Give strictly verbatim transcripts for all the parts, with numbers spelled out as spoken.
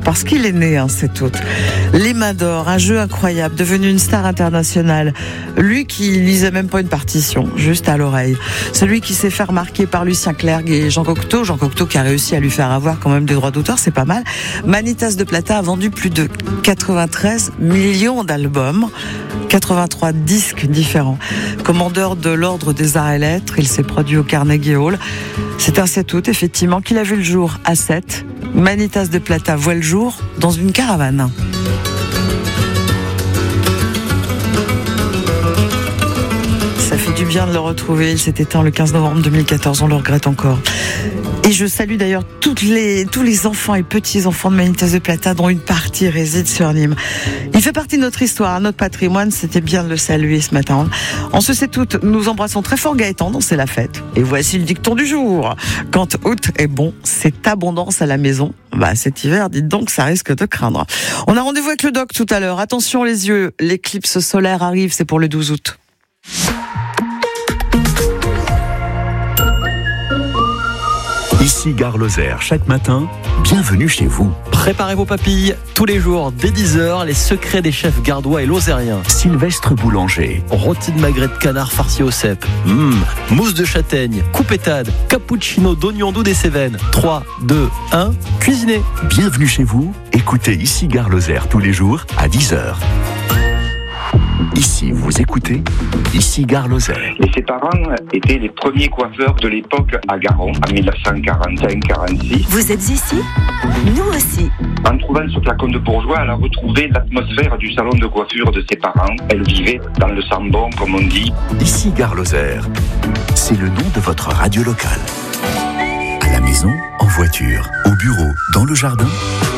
parce qu'il est né un sept août. Les mains d'or, un jeu incroyable, devenu une star internationale. Lui qui lisait même pas une partition, juste à l'oreille. Celui qui s'est fait remarquer par Lucien Clerc et Jean Cocteau. Jean Cocteau qui a réussi à lui faire avoir quand même des droits d'auteur, c'est pas mal. Manitas de Plata a vendu plus de quatre-vingt-treize millions d'albums, quatre-vingt-trois disques différents. Commandeur de l'ordre des arts et lettres, il s'est produit au Carnegie Hall. C'est un sept août, effectivement, qu'il a vu le jour à sept. Manitas de Plata voit le jour dans une caravane. Ça fait du bien de le retrouver. Il s'est éteint le quinze novembre deux mille quatorze, on le regrette encore. Et je salue d'ailleurs toutes les, tous les enfants et petits-enfants de Manitas de Plata, dont une partie réside sur Nîmes. Il fait partie de notre histoire, notre patrimoine, c'était bien de le saluer ce matin. En ce sept août, nous embrassons très fort Gaëtan, dont c'est la fête. Et voici le dicton du jour. Quand août est bon, c'est abondance à la maison. Bah, cet hiver, dites donc, ça risque de craindre. On a rendez-vous avec le doc tout à l'heure. Attention les yeux, l'éclipse solaire arrive, c'est pour le douze août. Ici Gare Lozère, chaque matin, bienvenue chez vous. Préparez vos papilles, tous les jours, dès dix heures, les secrets des chefs gardois et lozériens. Sylvestre Boulanger. Rôti de magret de canard farci au cèpe. Mmh. Mousse de châtaigne, coupétade, cappuccino d'oignon doux des Cévennes. trois, deux, un, cuisinez. Bienvenue chez vous, écoutez Ici Gare Lozère tous les jours à dix heures. Ici, vous écoutez Ici Gare Lozère. Et ses parents étaient les premiers coiffeurs de l'époque à Garon, en dix-neuf cent quarante-cinq quarante-six. Vous êtes ici ? Nous aussi. En trouvant ce flacon de bourgeois, elle a retrouvé l'atmosphère du salon de coiffure de ses parents. Elle vivait dans le sambon, comme on dit. Ici Gare Lozère, c'est le nom de votre radio locale. À la maison, en voiture, au bureau, dans le jardin.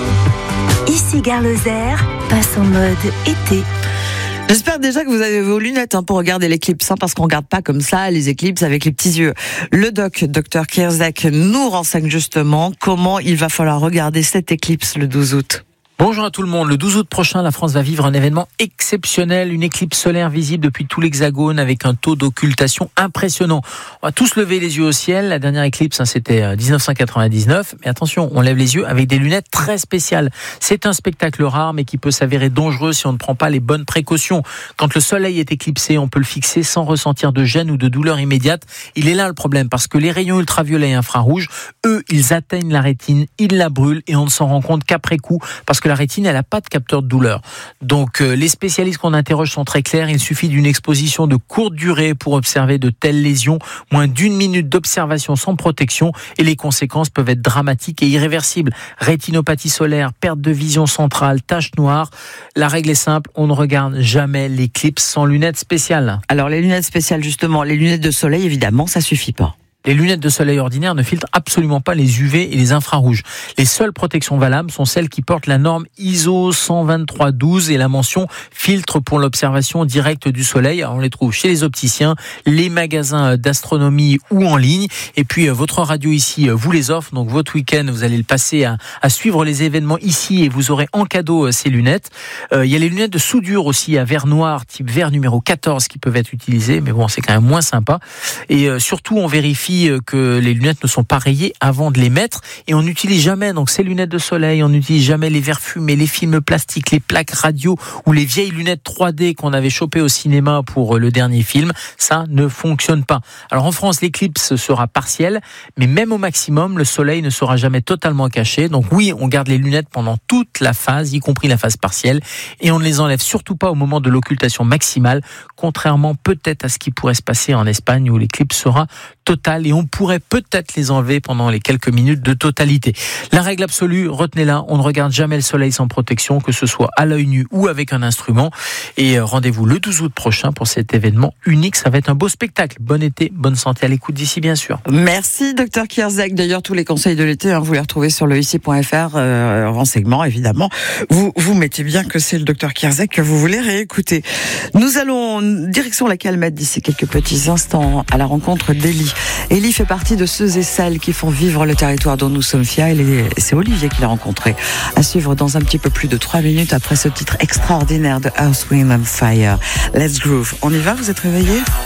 Ici Gare Lozère passe en mode été. J'espère déjà que vous avez vos lunettes hein, pour regarder l'éclipse, hein, parce qu'on regarde pas comme ça les éclipses avec les petits yeux. Le doc, docteur Kierzek, nous renseigne justement comment il va falloir regarder cette éclipse le douze août. Bonjour à tout le monde. Le douze août prochain, la France va vivre un événement exceptionnel, une éclipse solaire visible depuis tout l'Hexagone avec un taux d'occultation impressionnant. On va tous lever les yeux au ciel. La dernière éclipse, hein, c'était dix-neuf cent quatre-vingt-dix-neuf. Mais attention, on lève les yeux avec des lunettes très spéciales. C'est un spectacle rare, mais qui peut s'avérer dangereux si on ne prend pas les bonnes précautions. Quand le soleil est éclipsé, on peut le fixer sans ressentir de gêne ou de douleur immédiate. Il est là le problème, parce que les rayons ultraviolets et infrarouges, eux, ils atteignent la rétine, ils la brûlent et on ne s'en rend compte qu'après coup, parce que la rétine, elle n'a pas de capteur de douleur. Donc, euh, les spécialistes qu'on interroge sont très clairs. Il suffit d'une exposition de courte durée pour observer de telles lésions. Moins d'une minute d'observation sans protection et les conséquences peuvent être dramatiques et irréversibles. Rétinopathie solaire, perte de vision centrale, taches noires. La règle est simple, on ne regarde jamais l'éclipse sans lunettes spéciales. Alors, les lunettes spéciales, justement, les lunettes de soleil, évidemment, ça suffit pas. Les lunettes de soleil ordinaires ne filtrent absolument pas les U V et les infrarouges. Les seules protections valables sont celles qui portent la norme I S O cent vingt-trois douze et la mention filtre pour l'observation directe du soleil. Alors on les trouve chez les opticiens, les magasins d'astronomie ou en ligne. Et puis votre radio ici vous les offre. Donc votre week-end, vous allez le passer à, à suivre les événements ici et vous aurez en cadeau ces lunettes. Euh, il y a les lunettes de soudure aussi à verre noir, type verre numéro quatorze qui peuvent être utilisées. Mais bon, c'est quand même moins sympa. Et euh, surtout, on vérifie que les lunettes ne sont pas rayées avant de les mettre et on n'utilise jamais donc ces lunettes de soleil, on n'utilise jamais les verres fumés, les films plastiques, les plaques radio ou les vieilles lunettes trois D qu'on avait chopées au cinéma pour le dernier film. Ça ne fonctionne pas. Alors en France, l'éclipse sera partielle, mais même au maximum, le soleil ne sera jamais totalement caché. Donc oui, on garde les lunettes pendant toute la phase, y compris la phase partielle, et on ne les enlève surtout pas au moment de l'occultation maximale, contrairement peut-être à ce qui pourrait se passer en Espagne où l'éclipse sera totale et on pourrait peut-être les enlever pendant les quelques minutes de totalité. La règle absolue, retenez-la, on ne regarde jamais le soleil sans protection, que ce soit à l'œil nu ou avec un instrument. Et rendez-vous le douze août prochain pour cet événement unique. Ça va être un beau spectacle. Bon été, bonne santé à l'écoute d'ici, bien sûr. Merci, docteur Kierzek. D'ailleurs, tous les conseils de l'été, hein, vous les retrouvez sur le ici point f r, euh, renseignements, évidemment. Vous, vous mettez bien que c'est le docteur Kierzek que vous voulez réécouter. Nous allons, direction la Calmette d'ici quelques petits instants, à la rencontre d'Élie. Élie fait partie de ceux et celles qui font vivre le territoire dont nous sommes fiers. Et c'est Olivier qui l'a rencontré. À suivre dans un petit peu plus de trois minutes après ce titre extraordinaire de Earth, Wind and Fire. Let's Groove. On y va, vous êtes réveillés ?